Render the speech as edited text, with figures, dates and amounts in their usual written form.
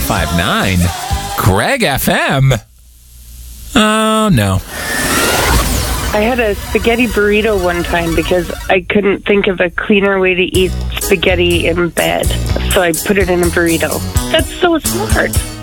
1059. Greg FM. Oh, no. I had a spaghetti burrito one time because I couldn't think of a cleaner way to eat spaghetti in bed. So I put it in a burrito. That's so smart.